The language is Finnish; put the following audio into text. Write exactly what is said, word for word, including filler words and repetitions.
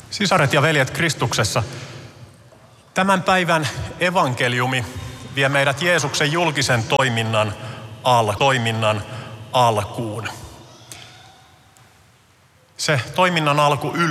Sisaret ja veljet Kristuksessa, tämän päivän evankeliumi vie meidät Jeesuksen julkisen toiminnan, al- toiminnan alkuun. Se toiminnan alku